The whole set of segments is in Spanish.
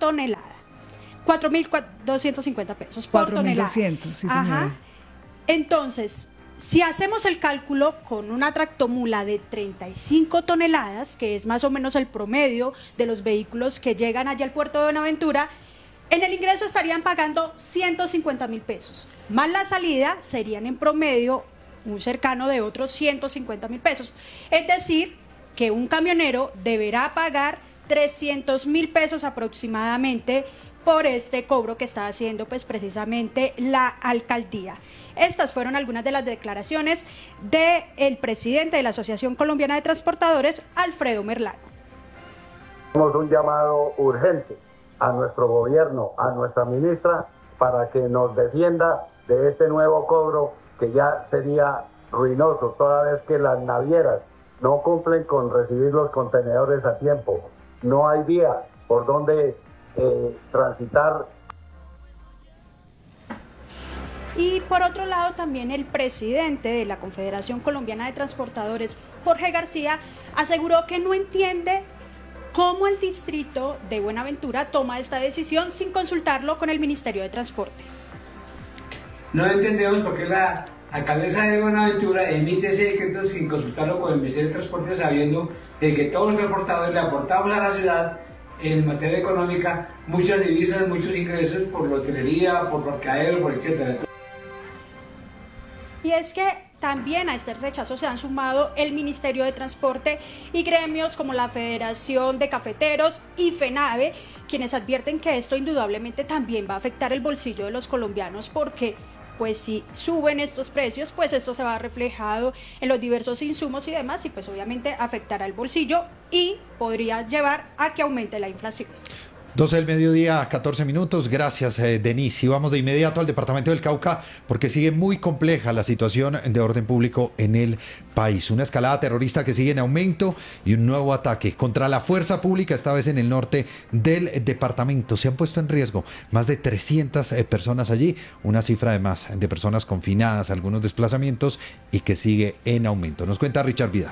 tonelada. 4.250 pesos por tonelada. 4.200, sí, señora. Entonces, si hacemos el cálculo con una tractomula de 35 toneladas, que es más o menos el promedio de los vehículos que llegan allá al puerto de Buenaventura, en el ingreso estarían pagando 150.000 pesos. Más la salida serían en promedio un cercano de otros 150.000 pesos. Es decir, que un camionero deberá pagar 300.000 pesos aproximadamente por este cobro que está haciendo pues precisamente la alcaldía. Estas fueron algunas de las declaraciones del presidente de la Asociación Colombiana de Transportadores, Alfredo Merlano. Hacemos un llamado urgente a nuestro gobierno, a nuestra ministra, para que nos defienda de este nuevo cobro que ya sería ruinoso, toda vez que las navieras no cumplen con recibir los contenedores a tiempo. No hay vía por donde transitar. Y por otro lado, también el presidente de la Confederación Colombiana de Transportadores, Jorge García, aseguró que no entiende cómo el distrito de Buenaventura toma esta decisión sin consultarlo con el Ministerio de Transporte. No entendemos por qué la alcaldesa de Buenaventura emite ese decreto sin consultarlo con el Ministerio de Transporte, sabiendo de que todos los transportadores le aportamos a la ciudad en materia económica muchas divisas, muchos ingresos por la hotelería, por parqueadero, por etcétera. Y es que también a este rechazo se han sumado el Ministerio de Transporte y gremios como la Federación de Cafeteros y FENAVE, quienes advierten que esto indudablemente también va a afectar el bolsillo de los colombianos, porque pues si suben estos precios, pues esto se va reflejado en los diversos insumos y demás, y pues obviamente afectará el bolsillo y podría llevar a que aumente la inflación. 12 del mediodía, 14 minutos. Gracias, Denise. Y vamos de inmediato al departamento del Cauca, porque sigue muy compleja la situación de orden público en el país. Una escalada terrorista que sigue en aumento y un nuevo ataque contra la fuerza pública, esta vez en el norte del departamento. Se han puesto en riesgo más de 300 personas allí, una cifra además de personas confinadas, algunos desplazamientos, y que sigue en aumento. Nos cuenta Richard Vidal.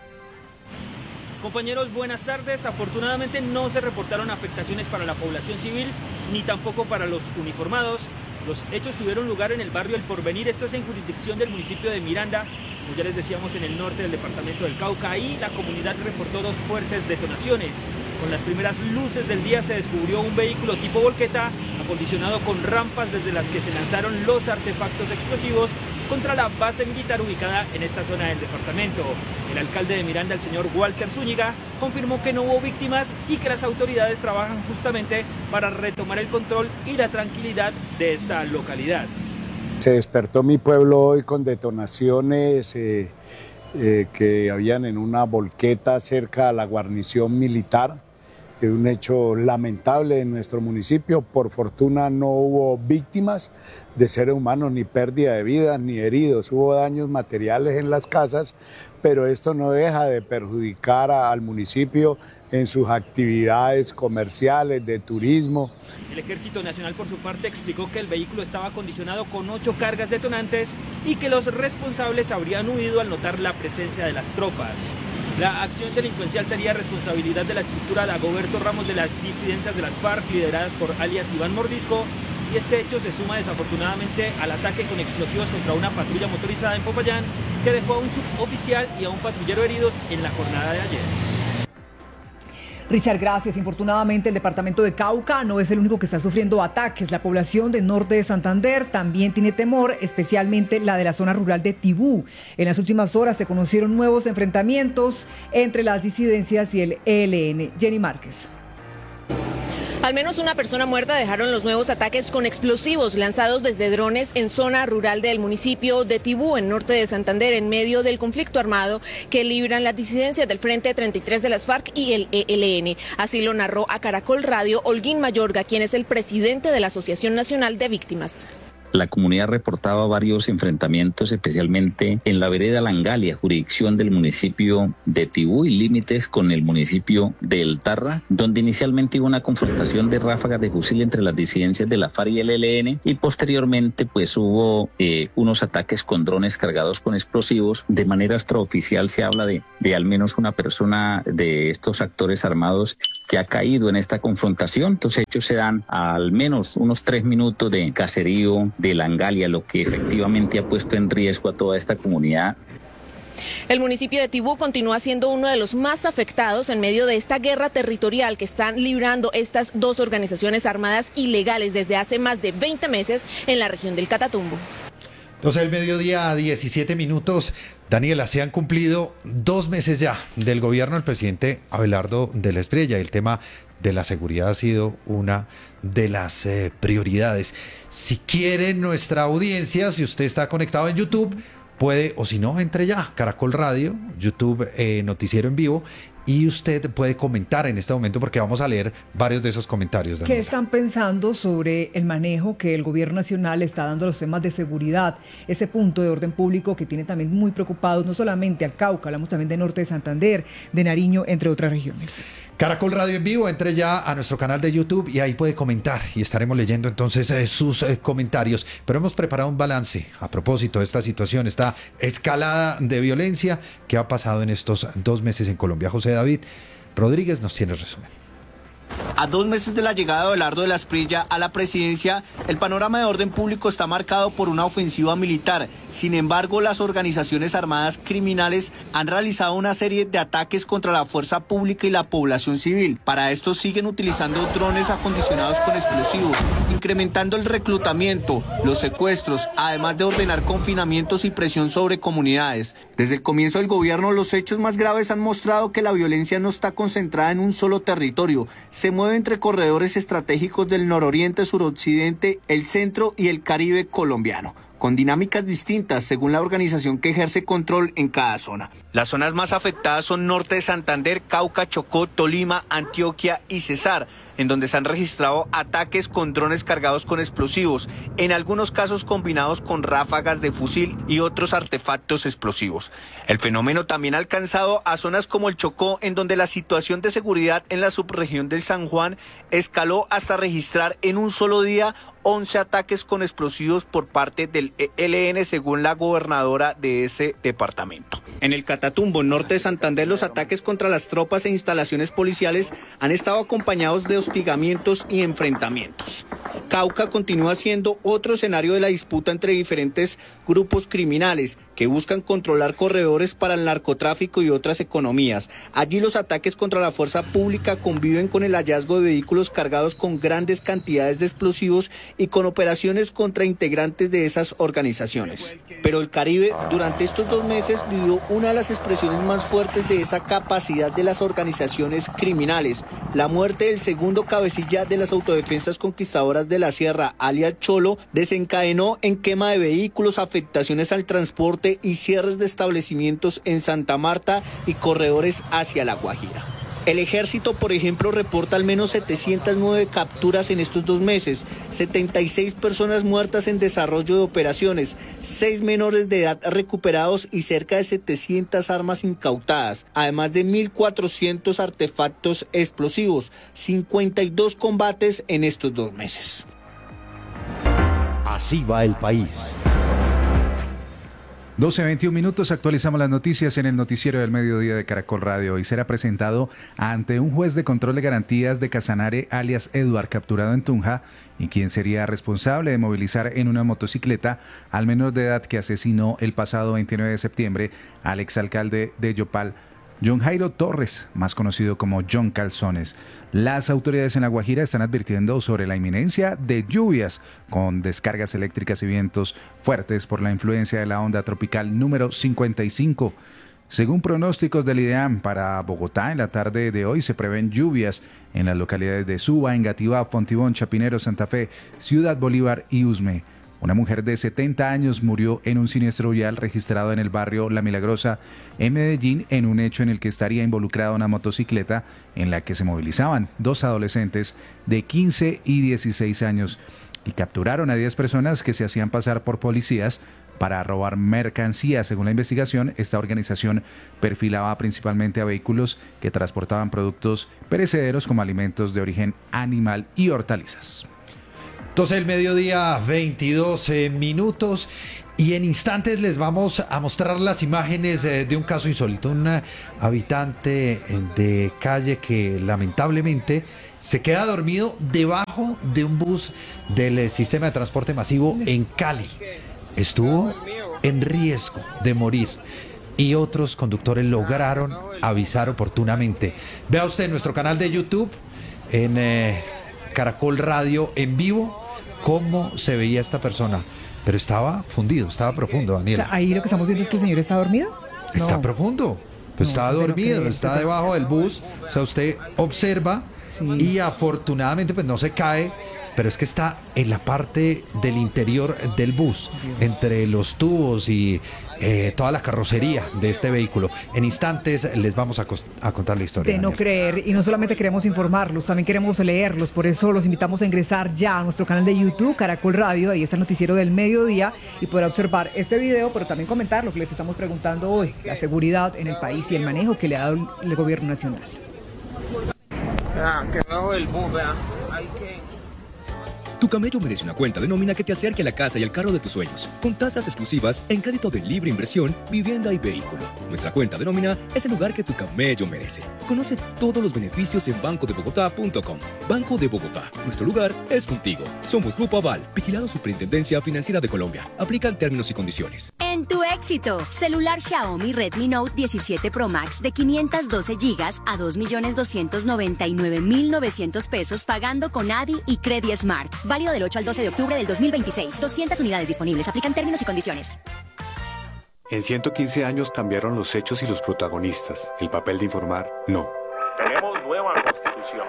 Compañeros, buenas tardes. Afortunadamente no se reportaron afectaciones para la población civil ni tampoco para los uniformados. Los hechos tuvieron lugar en el barrio El Porvenir, esto es en jurisdicción del municipio de Miranda, como ya les decíamos, en el norte del departamento del Cauca. Ahí la comunidad reportó dos fuertes detonaciones. Con las primeras luces del día se descubrió un vehículo tipo volqueta acondicionado con rampas desde las que se lanzaron los artefactos explosivos contra la base militar ubicada en esta zona del departamento. El alcalde de Miranda, el señor Walter Zúñiga, confirmó que no hubo víctimas y que las autoridades trabajan justamente para retomar el control y la tranquilidad de esta localidad. Se despertó mi pueblo hoy con detonaciones que habían en una volqueta cerca a la guarnición militar. Un hecho lamentable en nuestro municipio. Por fortuna no hubo víctimas de seres humanos, ni pérdida de vidas, ni heridos. Hubo daños materiales en las casas, pero esto no deja de perjudicar al municipio en sus actividades comerciales, de turismo. El Ejército Nacional, por su parte, explicó que el vehículo estaba acondicionado con 8 cargas detonantes y que los responsables habrían huido al notar la presencia de las tropas. La acción delincuencial sería responsabilidad de la estructura de Dagoberto Ramos de las disidencias de las FARC, lideradas por alias Iván Mordisco, y este hecho se suma desafortunadamente al ataque con explosivos contra una patrulla motorizada en Popayán, que dejó a un suboficial y a un patrullero heridos en la jornada de ayer. Richard, gracias. Infortunadamente, el departamento de Cauca no es el único que está sufriendo ataques. La población del norte de Santander también tiene temor, especialmente la de la zona rural de Tibú. En las últimas horas se conocieron nuevos enfrentamientos entre las disidencias y el ELN. Jenny Márquez. Al menos una persona muerta dejaron los nuevos ataques con explosivos lanzados desde drones en zona rural del municipio de Tibú, en norte de Santander, en medio del conflicto armado que libran las disidencias del Frente 33 de las FARC y el ELN. Así lo narró a Caracol Radio Holguín Mayorga, quien es el presidente de la Asociación Nacional de Víctimas. La comunidad reportaba varios enfrentamientos, especialmente en la vereda Langalia, jurisdicción del municipio de Tibú y límites con el municipio de El Tarra, donde inicialmente hubo una confrontación de ráfagas de fusil entre las disidencias de la FARC y el ELN, y posteriormente pues hubo unos ataques con drones cargados con explosivos. De manera extraoficial se habla de al menos una persona de estos actores armados que ha caído en esta confrontación. Estos hechos se dan a al menos unos 3 minutos de caserío de Langalia, lo que efectivamente ha puesto en riesgo a toda esta comunidad. El municipio de Tibú continúa siendo uno de los más afectados en medio de esta guerra territorial que están librando estas dos organizaciones armadas ilegales desde hace más de 20 meses en la región del Catatumbo. Entonces, el mediodía a 17 minutos. Daniela, se han cumplido 2 meses ya del gobierno del presidente Abelardo de la Espriella. El tema de la seguridad ha sido una de las prioridades. Si quiere nuestra audiencia, si usted está conectado en YouTube, puede, o si no, entre ya, Caracol Radio, YouTube, Noticiero en Vivo, y usted puede comentar en este momento porque vamos a leer varios de esos comentarios. Daniela. ¿Qué están pensando sobre el manejo que el gobierno nacional está dando a los temas de seguridad? Ese punto de orden público que tiene también muy preocupados no solamente al Cauca, hablamos también de Norte de Santander, de Nariño, entre otras regiones. Caracol Radio en Vivo, entre ya a nuestro canal de YouTube y ahí puede comentar y estaremos leyendo entonces sus comentarios. Pero hemos preparado un balance a propósito de esta situación, esta escalada de violencia que ha pasado en estos 2 meses en Colombia. José David Rodríguez nos tiene el resumen. A 2 meses de la llegada de Abelardo de la Espriella a la presidencia, el panorama de orden público está marcado por una ofensiva militar. Sin embargo, las organizaciones armadas criminales han realizado una serie de ataques contra la fuerza pública y la población civil. Para esto siguen utilizando drones acondicionados con explosivos, incrementando el reclutamiento, los secuestros, además de ordenar confinamientos y presión sobre comunidades. Desde el comienzo del gobierno, los hechos más graves han mostrado que la violencia no está concentrada en un solo territorio. Se mueve entre corredores estratégicos del nororiente, suroccidente, el centro y el Caribe colombiano, con dinámicas distintas según la organización que ejerce control en cada zona. Las zonas más afectadas son Norte de Santander, Cauca, Chocó, Tolima, Antioquia y Cesar, en donde se han registrado ataques con drones cargados con explosivos, en algunos casos combinados con ráfagas de fusil y otros artefactos explosivos. El fenómeno también ha alcanzado a zonas como el Chocó, en donde la situación de seguridad en la subregión del San Juan escaló hasta registrar en un solo día 11 ataques con explosivos por parte del ELN, según la gobernadora de ese departamento. En el Catatumbo, norte de Santander, los ataques contra las tropas e instalaciones policiales han estado acompañados de hostigamientos y enfrentamientos. Cauca continúa siendo otro escenario de la disputa entre diferentes grupos criminales que buscan controlar corredores para el narcotráfico y otras economías. Allí los ataques contra la fuerza pública conviven con el hallazgo de vehículos cargados con grandes cantidades de explosivos y con operaciones contra integrantes de esas organizaciones. Pero el Caribe durante estos 2 meses vivió una de las expresiones más fuertes de esa capacidad de las organizaciones criminales. La muerte del segundo cabecilla de las autodefensas conquistadoras de la Sierra, alias Cholo, desencadenó en quema de vehículos, afectaciones al transporte y cierres de establecimientos en Santa Marta y corredores hacia La Guajira. El ejército, por ejemplo, reporta al menos 709 capturas en estos 2 meses, 76 personas muertas en desarrollo de operaciones, 6 menores de edad recuperados y cerca de 700 armas incautadas, además de 1.400 artefactos explosivos, 52 combates en estos 2 meses. Así va el país. 12:21 minutos, actualizamos las noticias en el noticiero del mediodía de Caracol Radio y será presentado ante un juez de control de garantías de Casanare, alias Eduard, capturado en Tunja, y quien sería responsable de movilizar en una motocicleta al menor de edad que asesinó el pasado 29 de septiembre al exalcalde de Yopal, John Jairo Torres, más conocido como John Calzones. Las autoridades en La Guajira están advirtiendo sobre la inminencia de lluvias con descargas eléctricas y vientos fuertes por la influencia de la onda tropical número 55. Según pronósticos del IDEAM, para Bogotá en la tarde de hoy se prevén lluvias en las localidades de Suba, Engativá, Fontibón, Chapinero, Santa Fe, Ciudad Bolívar y Usme. Una mujer de 70 años murió en un siniestro vial registrado en el barrio La Milagrosa, en Medellín, en un hecho en el que estaría involucrada una motocicleta en la que se movilizaban 2 adolescentes de 15 y 16 años. y capturaron a 10 personas que se hacían pasar por policías para robar mercancía. Según la investigación, esta organización perfilaba principalmente a vehículos que transportaban productos perecederos como alimentos de origen animal y hortalizas. 12 del mediodía, 22 minutos. Y en instantes les vamos a mostrar las imágenes de un caso insólito. Un habitante de calle que lamentablemente se queda dormido debajo de un bus del sistema de transporte masivo en Cali. Estuvo en riesgo de morir y otros conductores lograron avisar oportunamente. Vea usted en nuestro canal de YouTube, en Caracol Radio en vivo, cómo se veía esta persona. Pero estaba fundido, estaba profundo, Daniela. O sea, ahí lo que estamos viendo es que el señor está dormido. Está profundo, pues estaba dormido, está debajo del bus. O sea, usted observa y afortunadamente pues no se cae, pero es que está en la parte del interior del bus, entre los tubos y toda la carrocería de este vehículo. En instantes les vamos a contar la historia. De no creer, y no solamente queremos informarlos, también queremos leerlos, por eso los invitamos a ingresar ya a nuestro canal de YouTube, Caracol Radio, ahí está el noticiero del mediodía, y podrá observar este video, pero también comentar lo que les estamos preguntando hoy, la seguridad en el país y el manejo que le ha dado el gobierno nacional. Que bajo el bus, vea, hay que... Tu camello merece una cuenta de nómina que te acerque a la casa y al carro de tus sueños, con tasas exclusivas en crédito de libre inversión, vivienda y vehículo. Nuestra cuenta de nómina es el lugar que tu camello merece. Conoce todos los beneficios en bancodebogotá.com. Banco de Bogotá, nuestro lugar es contigo. Somos Grupo Aval, vigilado Superintendencia Financiera de Colombia. Aplican términos y condiciones. En tu éxito, celular Xiaomi Redmi Note 17 Pro Max de 512 GB a 2.299.900 pesos pagando con ADI y Credit Smart. Válido del 8 al 12 de octubre del 2026. 200 unidades disponibles. Aplican términos y condiciones. En 115 años cambiaron los hechos y los protagonistas. El papel de informar, no. Tenemos nueva constitución.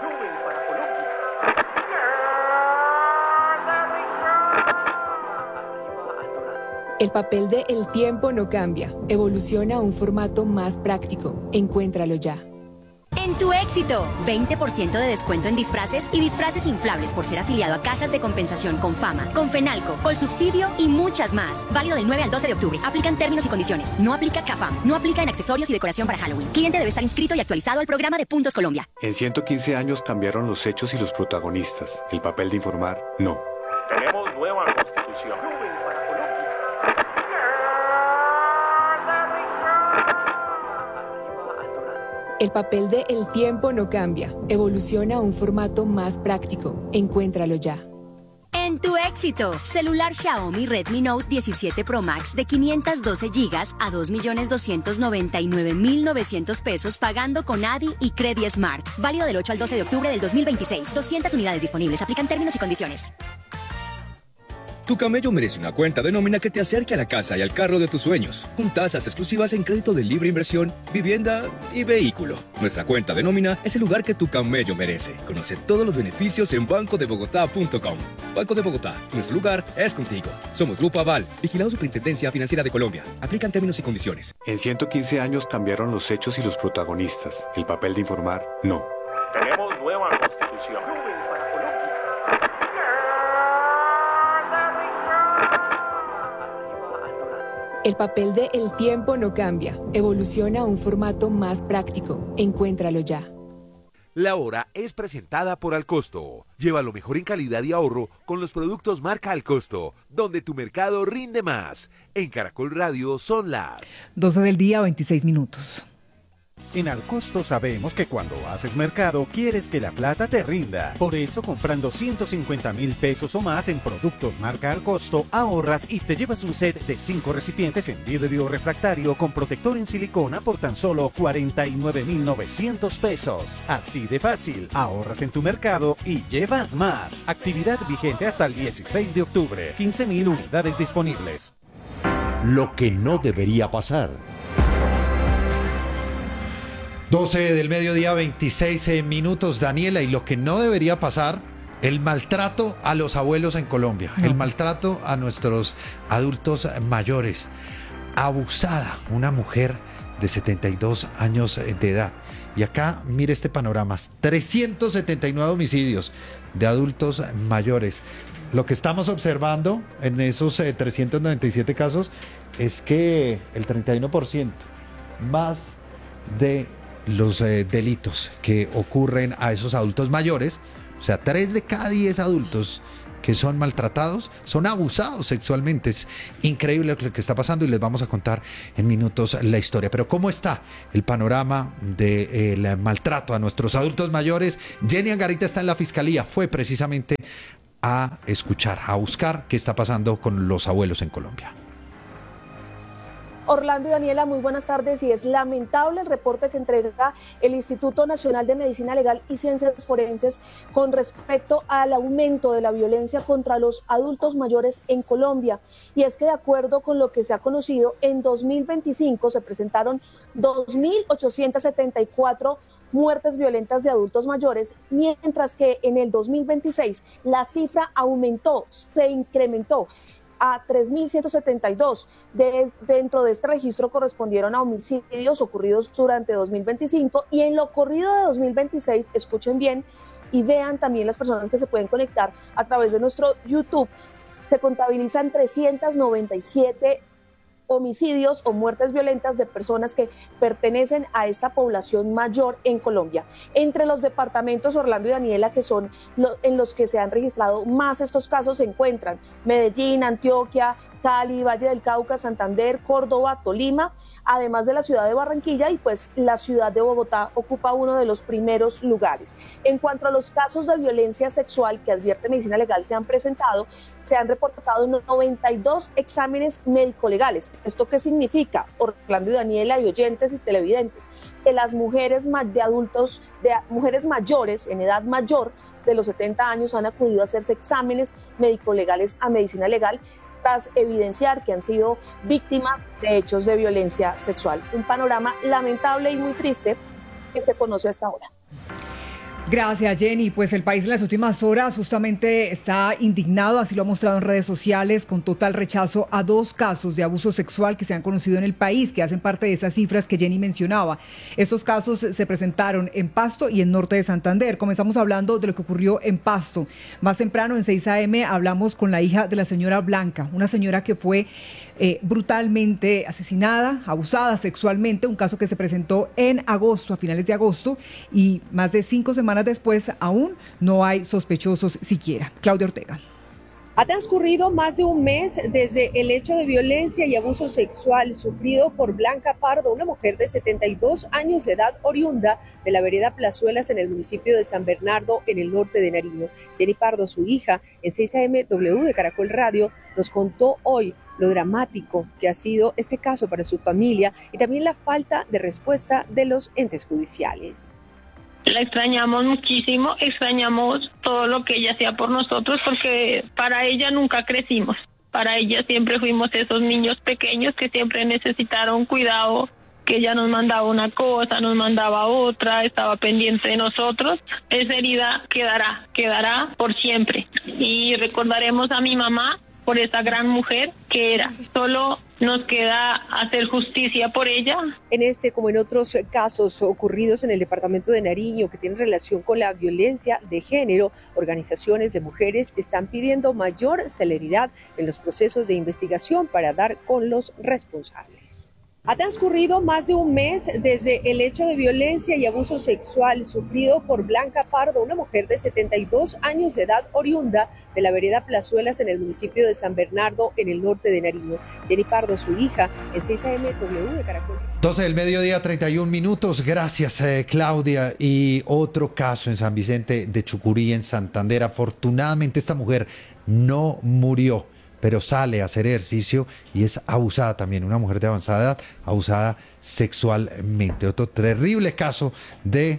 El papel de El Tiempo no cambia. Evoluciona a un formato más práctico. Encuéntralo ya. En tu éxito, 20% de descuento en disfraces y disfraces inflables por ser afiliado a cajas de compensación con Fama, con Fenalco, Colsubsidio y muchas más. Válido del 9 al 12 de octubre. Aplican términos y condiciones. No aplica CAFAM. No aplica en accesorios y decoración para Halloween. Cliente debe estar inscrito y actualizado al programa de Puntos Colombia. En 115 años cambiaron los hechos y los protagonistas. El papel de informar, no. Tenemos nueva constitución. El papel de El Tiempo no cambia. Evoluciona a un formato más práctico. Encuéntralo ya. En tu éxito, celular Xiaomi Redmi Note 17 Pro Max de 512 GB a 2.299.900 pesos pagando con ADI y Credit Smart. Válido del 8 al 12 de octubre del 2026. 200 unidades disponibles. Aplican términos y condiciones. Tu camello merece una cuenta de nómina que te acerque a la casa y al carro de tus sueños, con tasas exclusivas en crédito de libre inversión, vivienda y vehículo. Nuestra cuenta de nómina es el lugar que tu camello merece. Conoce todos los beneficios en bancodebogotá.com. Banco de Bogotá, nuestro lugar es contigo. Somos Grupo Aval, vigilado Superintendencia Financiera de Colombia. Aplican términos y condiciones. En 115 años cambiaron los hechos y los protagonistas. El papel de informar, no. Tenemos nueva constitución. El papel de El Tiempo no cambia. Evoluciona a un formato más práctico. Encuéntralo ya. La hora es presentada por Alcosto. Lleva lo mejor en calidad y ahorro con los productos marca Alcosto, donde tu mercado rinde más. En Caracol Radio son las 12 del día, 26 minutos. En Alcosto sabemos que cuando haces mercado quieres que la plata te rinda. Por eso comprando 150.000 pesos o más en productos marca Alcosto ahorras y te llevas un set de 5 recipientes en vidrio refractario con protector en silicona por tan solo 49.900 pesos. Así de fácil, ahorras en tu mercado y llevas más. Actividad vigente hasta el 16 de octubre. 15.000 unidades disponibles. Lo que no debería pasar. 12 del mediodía, 26 minutos, Daniela, y lo que no debería pasar, el maltrato a los abuelos en Colombia, el maltrato a nuestros adultos mayores. Abusada una mujer de 72 años de edad. Y acá, mire este panorama, 379 homicidios, de adultos mayores. Lo que estamos observando en esos 397 casos es que el 31% más de los delitos que ocurren a esos adultos mayores, o sea, 3 de cada 10 adultos que son maltratados, son abusados sexualmente. Es increíble lo que está pasando y les vamos a contar en minutos la historia. Pero ¿cómo está el panorama del maltrato a nuestros adultos mayores? Jenny Angarita está en la Fiscalía, fue precisamente a escuchar, a buscar qué está pasando con los abuelos en Colombia. Orlando y Daniela, muy buenas tardes. Y es lamentable el reporte que entrega el Instituto Nacional de Medicina Legal y Ciencias Forenses con respecto al aumento de la violencia contra los adultos mayores en Colombia. Y es que de acuerdo con lo que se ha conocido, en 2025 se presentaron 2.874 muertes violentas de adultos mayores, mientras que en el 2026 la cifra aumentó, se incrementó a 3.172. Dentro de este registro correspondieron a homicidios ocurridos durante 2025 y en lo corrido de 2026, escuchen bien y vean también las personas que se pueden conectar a través de nuestro YouTube, se contabilizan 397 homicidios o muertes violentas de personas que pertenecen a esta población mayor en Colombia. Entre los departamentos, Orlando y Daniela, que son en los que se han registrado más estos casos, se encuentran Medellín, Antioquia, Cali, Valle del Cauca, Santander, Córdoba, Tolima, además de la ciudad de Barranquilla, y pues la ciudad de Bogotá ocupa uno de los primeros lugares. En cuanto a los casos de violencia sexual que advierte Medicina Legal se han presentado, se han reportado 92 exámenes médico-legales. ¿Esto qué significa, Orlando y Daniela y oyentes y televidentes? Que las mujeres mujeres mayores, en edad mayor de los 70 años, han acudido a hacerse exámenes médico-legales a Medicina Legal tras evidenciar que han sido víctimas de hechos de violencia sexual. Un panorama lamentable y muy triste que se conoce hasta ahora. Gracias, Jenny. Pues el país en las últimas horas justamente está indignado, así lo ha mostrado en redes sociales, con total rechazo a 2 casos de abuso sexual que se han conocido en el país, que hacen parte de esas cifras que Jenny mencionaba. Estos casos se presentaron en Pasto y en Norte de Santander. Comenzamos hablando de lo que ocurrió en Pasto. Más temprano, en 6 a.m., hablamos con la hija de la señora Blanca, una señora que fue brutalmente asesinada, abusada sexualmente, un caso que se presentó en agosto, a finales de agosto, y más de 5 semanas después aún no hay sospechosos siquiera. Claudia Ortega. Ha transcurrido más de un mes desde el hecho de violencia y abuso sexual sufrido por Blanca Pardo, una mujer de 72 años de edad oriunda de la vereda Plazuelas en el municipio de San Bernardo, en el norte de Nariño. Jenny Pardo, su hija, en 6 AM de Caracol Radio, nos contó hoy lo dramático que ha sido este caso para su familia y también la falta de respuesta de los entes judiciales. La extrañamos muchísimo, extrañamos todo lo que ella hacía por nosotros, porque para ella nunca crecimos. Para ella siempre fuimos esos niños pequeños que siempre necesitaron cuidado, que ella nos mandaba una cosa, nos mandaba otra, estaba pendiente de nosotros. Esa herida quedará por siempre. Y recordaremos a mi mamá por esa gran mujer que era. Solo nos queda hacer justicia por ella. En este, como en otros casos ocurridos en el departamento de Nariño que tienen relación con la violencia de género, organizaciones de mujeres están pidiendo mayor celeridad en los procesos de investigación para dar con los responsables. Ha transcurrido más de un mes desde el hecho de violencia y abuso sexual sufrido por Blanca Pardo, una mujer de 72 años de edad oriunda de la vereda Plazuelas en el municipio de San Bernardo, en el norte de Nariño. Jenny Pardo, su hija, en 6 AM de Caracol. 12 del mediodía, 31 minutos. Gracias, Claudia. Y otro caso en San Vicente de Chucurí, en Santander. Afortunadamente esta mujer no murió, pero sale a hacer ejercicio y es abusada también, una mujer de avanzada edad, abusada sexualmente. Otro terrible caso de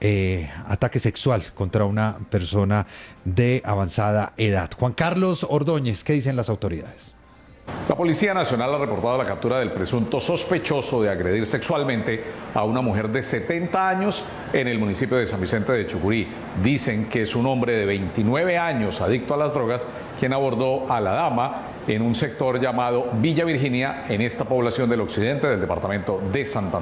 ataque sexual contra una persona de avanzada edad. Juan Carlos Ordóñez, ¿qué dicen las autoridades? La Policía Nacional ha reportado la captura del presunto sospechoso de agredir sexualmente a una mujer de 70 años en el municipio de San Vicente de Chucurí. Dicen que es un hombre de 29 años adicto a las drogas quien abordó a la dama en un sector llamado Villa Virginia, en esta población del occidente del departamento de Santander.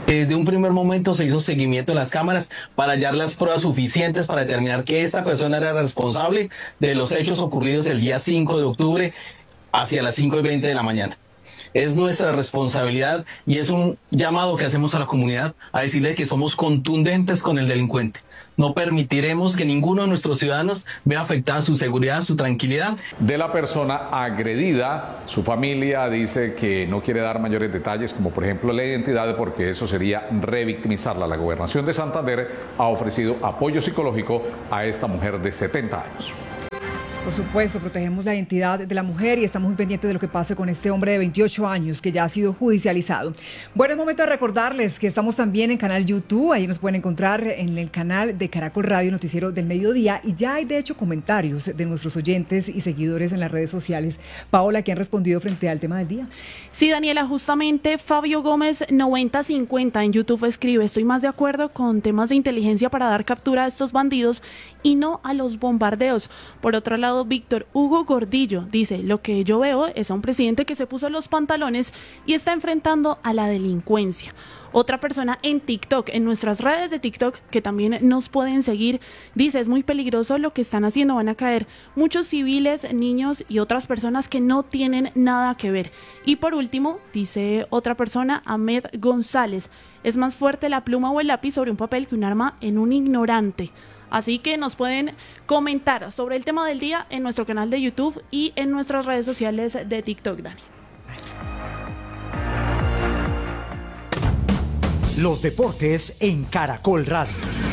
Desde un primer momento se hizo seguimiento en las cámaras para hallar las pruebas suficientes para determinar que esta persona era responsable de los hechos ocurridos el día 5 de octubre hacia las 5:20 de la mañana. Es nuestra responsabilidad y es un llamado que hacemos a la comunidad a decirle que somos contundentes con el delincuente. No permitiremos que ninguno de nuestros ciudadanos vea afectada su seguridad, su tranquilidad. De la persona agredida, su familia dice que no quiere dar mayores detalles, como por ejemplo la identidad, porque eso sería revictimizarla. La Gobernación de Santander ha ofrecido apoyo psicológico a esta mujer de 70 años. Por supuesto, protegemos la identidad de la mujer y estamos muy pendientes de lo que pase con este hombre de 28 años que ya ha sido judicializado. Bueno, es momento de recordarles que estamos también en canal YouTube, ahí nos pueden encontrar en el canal de Caracol Radio, Noticiero del Mediodía, y ya hay de hecho comentarios de nuestros oyentes y seguidores en las redes sociales. Paola, ¿qué han respondido frente al tema del día? Sí, Daniela, justamente Fabio Gómez 9050 en YouTube escribe: estoy más de acuerdo con temas de inteligencia para dar captura a estos bandidos y no a los bombardeos. Por otro lado, Víctor Hugo Gordillo dice: lo que yo veo es a un presidente que se puso los pantalones y está enfrentando a la delincuencia. Otra persona en TikTok, en nuestras redes de TikTok, que también nos pueden seguir, dice: es muy peligroso lo que están haciendo, van a caer muchos civiles, niños y otras personas que no tienen nada que ver. Y por último, dice otra persona, Ahmed González: es más fuerte la pluma o el lápiz sobre un papel que un arma en un ignorante. Así que nos pueden comentar sobre el tema del día en nuestro canal de YouTube y en nuestras redes sociales de TikTok, Dani. Los deportes en Caracol Radio.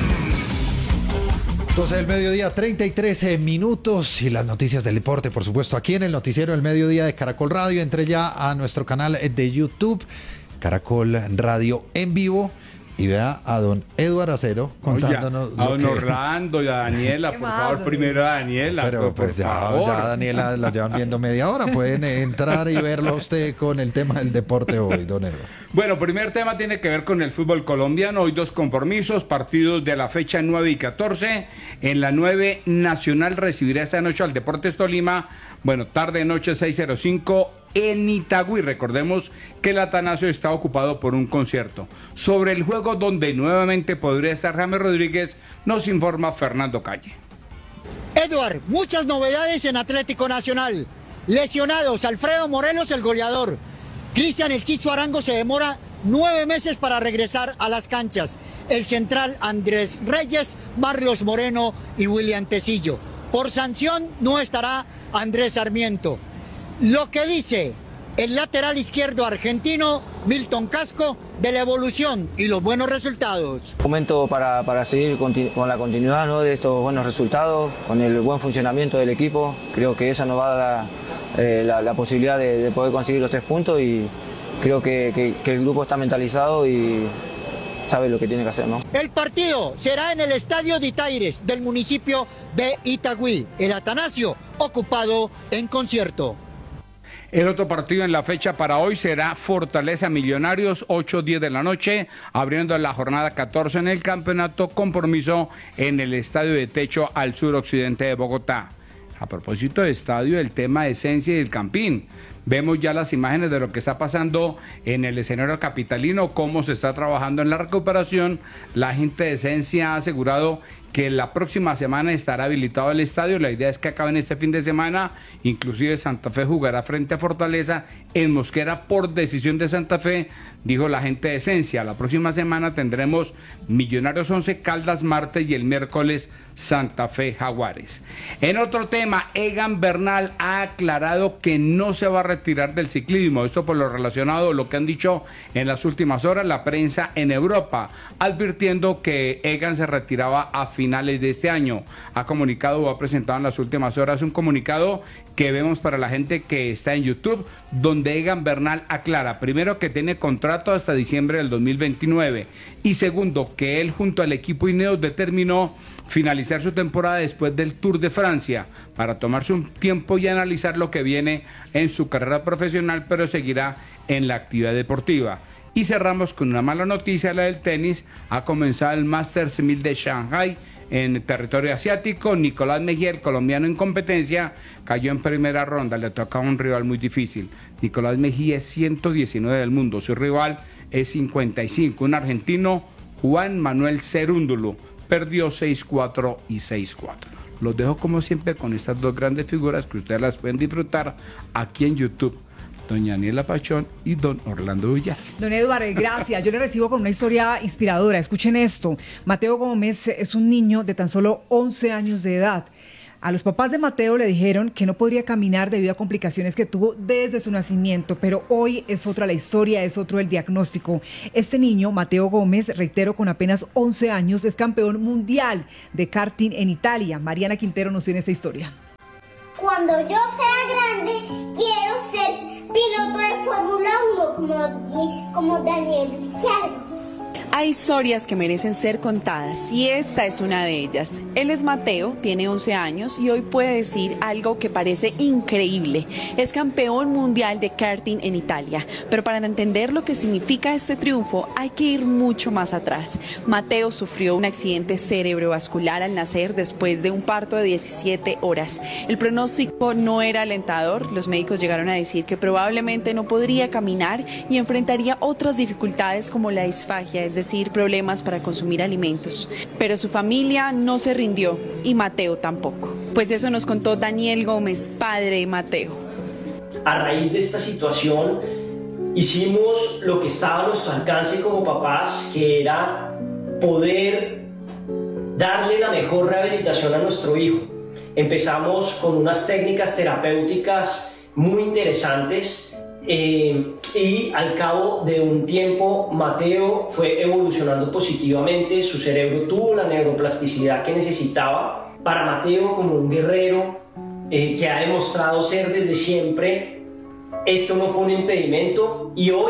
12 del mediodía, 33 minutos y las noticias del deporte, por supuesto, aquí en el Noticiero del Mediodía de Caracol Radio. Entre ya a nuestro canal de YouTube, Caracol Radio en vivo. Y vea a don Eduardo Acero contándonos. A don Orlando y a Daniela, por favor, primero a Daniela. Pero pues ya Daniela la llevan viendo media hora. Pueden entrar y verlo a usted con el tema del deporte hoy, don Eduardo. Bueno, primer tema tiene que ver con el fútbol colombiano. Hoy dos compromisos, partidos de la fecha 9 y 14. En la 9, Nacional recibirá esta noche al Deportes Tolima. Bueno, tarde-noche 6:05. En Itagüí, recordemos que el Atanasio está ocupado por un concierto. Sobre el juego donde nuevamente podría estar James Rodríguez, nos informa Fernando Calle. Eduard, muchas novedades en Atlético Nacional. Lesionados, Alfredo Morelos, el goleador. Cristian El Chicho Arango se demora 9 meses para regresar a las canchas. El central Andrés Reyes, Marlos Moreno y William Tecillo. Por sanción no estará Andrés Sarmiento. Lo que dice el lateral izquierdo argentino, Milton Casco, de la evolución y los buenos resultados. Momento para seguir con la continuidad, ¿no?, de estos buenos resultados, con el buen funcionamiento del equipo. Creo que esa nos va a dar la posibilidad de poder conseguir los 3 puntos y creo que el grupo está mentalizado y sabe lo que tiene que hacer, ¿no? El partido será en el Estadio de Itaires del municipio de Itagüí. El Atanasio ocupado en concierto. El otro partido en la fecha para hoy será Fortaleza Millonarios, 8:10 de la noche, abriendo la jornada 14 en el campeonato, compromiso en el Estadio de Techo al suroccidente de Bogotá. A propósito de estadio, el tema de Esencia y el Campín. Vemos ya las imágenes de lo que está pasando en el escenario capitalino, cómo se está trabajando en la recuperación. La gente de Esencia ha asegurado que la próxima semana estará habilitado el estadio. La idea es que acaben este fin de semana. Inclusive Santa Fe jugará frente a Fortaleza en Mosquera por decisión de Santa Fe, dijo la gente de Esencia. La próxima semana tendremos Millonarios 11, Caldas martes y el miércoles Santa Fe Jaguares. En otro tema, Egan Bernal ha aclarado que no se va a retirar del ciclismo. Esto por lo relacionado a lo que han dicho en las últimas horas la prensa en Europa, advirtiendo que Egan se retiraba a finales de este año. Ha comunicado o ha presentado en las últimas horas un comunicado que vemos para la gente que está en YouTube, donde Egan Bernal aclara, primero, que tiene contrato hasta diciembre del 2029 y segundo, que él junto al equipo Ineos determinó finalizar su temporada después del Tour de Francia para tomarse un tiempo y analizar lo que viene en su carrera profesional, pero seguirá en la actividad deportiva. Y cerramos con una mala noticia, la del tenis. Ha comenzado el Masters 1000 de Shanghai en territorio asiático. Nicolás Mejía, el colombiano en competencia, cayó en primera ronda, le toca a un rival muy difícil. Nicolás Mejía es 119 del mundo, su rival es 55. Un argentino, Juan Manuel Cerúndulo, perdió 6-4 y 6-4. Los dejo como siempre con estas dos grandes figuras que ustedes las pueden disfrutar aquí en YouTube. Doña Daniela Pachón y don Orlando Villar. Don Eduardo, gracias. Yo le recibo con una historia inspiradora. Escuchen esto. Mateo Gómez es un niño de tan solo 11 años de edad. A los papás de Mateo le dijeron que no podría caminar debido a complicaciones que tuvo desde su nacimiento, pero hoy es otra la historia, es otro el diagnóstico. Este niño, Mateo Gómez, reitero, con apenas 11 años, es campeón mundial de karting en Italia. Mariana Quintero nos tiene esta historia. Cuando yo sea grande, quiero ser piloto de Fórmula 1 como Daniel Ricciardo. Hay historias que merecen ser contadas y esta es una de ellas. Él es Mateo, tiene 11 años y hoy puede decir algo que parece increíble. Es campeón mundial de karting en Italia, pero para entender lo que significa este triunfo hay que ir mucho más atrás. Mateo sufrió un accidente cerebrovascular al nacer después de un parto de 17 horas. El pronóstico no era alentador, los médicos llegaron a decir que probablemente no podría caminar y enfrentaría otras dificultades como la disfagia, es decir, problemas para consumir alimentos. Pero su familia no se rindió y Mateo tampoco. Pues eso nos contó Daniel Gómez, padre de Mateo. A raíz de esta situación hicimos lo que estaba a nuestro alcance como papás, que era poder darle la mejor rehabilitación a nuestro hijo. Empezamos con unas técnicas terapéuticas muy interesantes. Y al cabo de un tiempo Mateo fue evolucionando positivamente, su cerebro tuvo la neuroplasticidad que necesitaba. Para Mateo, como un guerrero que ha demostrado ser desde siempre, esto no fue un impedimento y hoy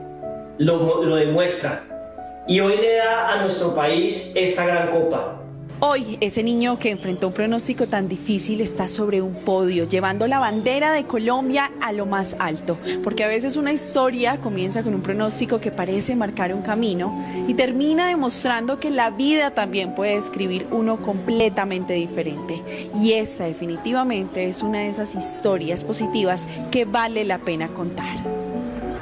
lo demuestra. Y hoy le da a nuestro país esta gran copa. Hoy, ese niño que enfrentó un pronóstico tan difícil está sobre un podio, llevando la bandera de Colombia a lo más alto. Porque a veces una historia comienza con un pronóstico que parece marcar un camino y termina demostrando que la vida también puede escribir uno completamente diferente. Y esta definitivamente es una de esas historias positivas que vale la pena contar.